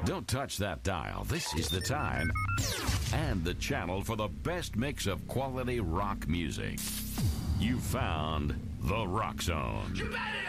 Don't touch that dial. This is the time and the channel for the best mix of quality rock music. You found the Rock Zone.